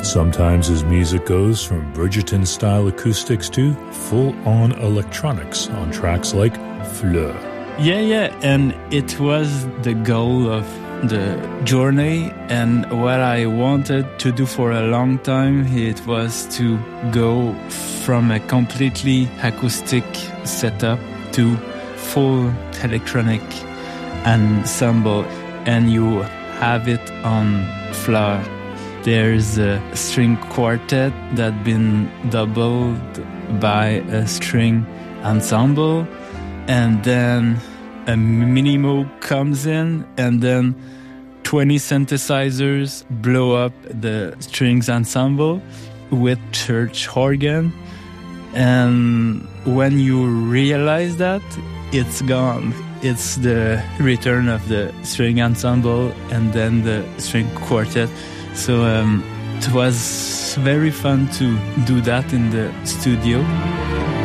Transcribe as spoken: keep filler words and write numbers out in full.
Sometimes his music goes from Bridgerton-style acoustics to full-on electronics on tracks like Fleur. Yeah, yeah, and it was the goal of the journey, and what I wanted to do for a long time, it was to go from a completely acoustic setup to full electronic ensemble, and you have it on Fleur. There's a string quartet that been doubled by a string ensemble, and then a minimo comes in, and then twenty synthesizers blow up the strings ensemble with church organ. And when you realize that, it's gone. It's the return of the string ensemble and then the string quartet. So um, it was very fun to do that in the studio.